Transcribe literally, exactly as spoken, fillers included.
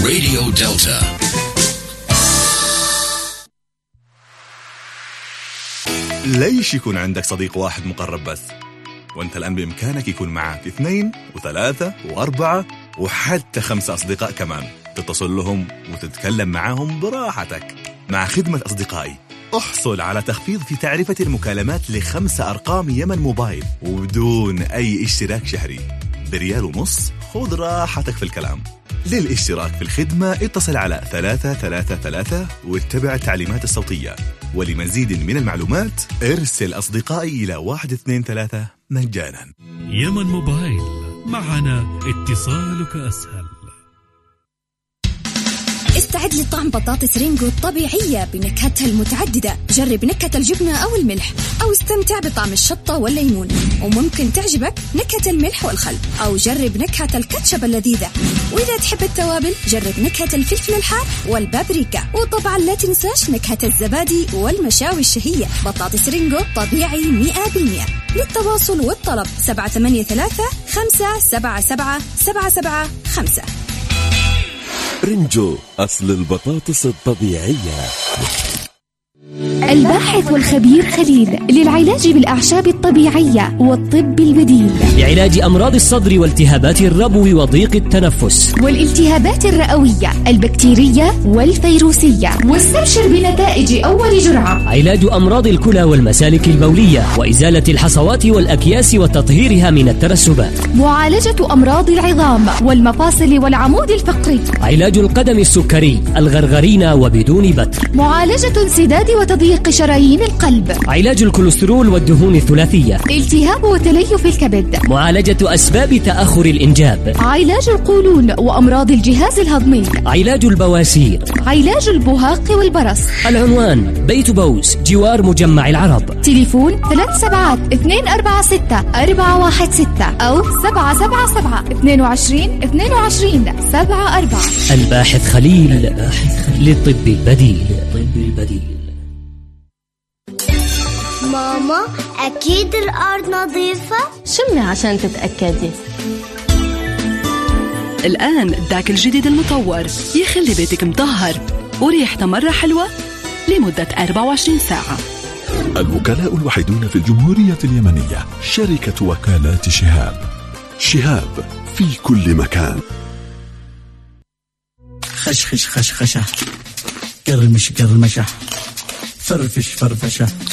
راديو دلتا. ليش يكون عندك صديق واحد مقرب بس؟ وانت الآن بإمكانك يكون معك اثنين وثلاثة وأربعة وحتى خمسة أصدقاء كمان، تتصل لهم وتتكلم معهم براحتك. مع خدمة أصدقائي احصل على تخفيض في تعرفة المكالمات لخمسة أرقام يمن موبايل وبدون أي اشتراك شهري، بريال ونص. خذ راحتك في الكلام. للاشتراك في الخدمة اتصل على ثلاثة ثلاثة ثلاثة واتبع التعليمات الصوتية. ولمزيد من المعلومات ارسل أصدقائي إلى واحد اثنين ثلاثة مجانا. يمن موبايل، معنا اتصالك أسهل. استعد لطعم بطاطس رينجو الطبيعية بنكهتها المتعددة. جرب نكهة الجبنة أو الملح، أو استمتع بطعم الشطة والليمون. وممكن تعجبك نكهة الملح والخل، أو جرب نكهة الكاتشب اللذيذة. وإذا تحب التوابل جرب نكهة الفلفل الحار والبابريكا. وطبعا لا تنساش نكهة الزبادي والمشاوي الشهية. بطاطس رينجو طبيعي مئة بالمئة. للتواصل والطلب سبعة ثمانية ثلاثة خمسة سبعة سبعة سبعة سبعة خمسة. رينجو، أصل البطاطس الطبيعية. الباحث والخبير خليل للعلاج بالأعشاب الطبيعية والطب البديل، لعلاج أمراض الصدر والتهابات الربو وضيق التنفس والالتهابات الرئوية البكتيرية والفيروسية. واستبشر بنتائج أول جرعة. علاج أمراض الكلى والمسالك البولية وإزالة الحصوات والأكياس وتطهيرها من الترسبات. معالجة أمراض العظام والمفاصل والعمود الفقري. علاج القدم السكري الغرغرينة وبدون بتر. معالجة انسداد وتضييق شرايين القلب. علاج الكوليسترول والدهون الثلاثية. التهاب وتليف الكبد. معالجة أسباب تأخر الإنجاب. علاج القولون وأمراض الجهاز الهضمي. علاج البواسير. علاج البهاق والبرص. العنوان بيت بوس جوار مجمع العرب. تليفون ثلاث سبعات اثنين أربعة ستة أربعة واحد ستة أو سبعة سبعة سبعة اثنين وعشرين اثنين وعشرين سبعة أربعة. الباحث خليل للطب البديل. طب البديل. ماما أكيد الأرض نظيفة؟ شمي عشان تتأكدي. الآن داك الجديد المطور يخلي بيتك مطهر وريحته مرة حلوة لمدة أربعة وعشرين ساعة. الوكلاء الوحيدون في الجمهورية اليمنية شركة وكالات شهاب. شهاب في كل مكان. خشخش خشخشة، قرمش قرمشة، فرفش فرفشة.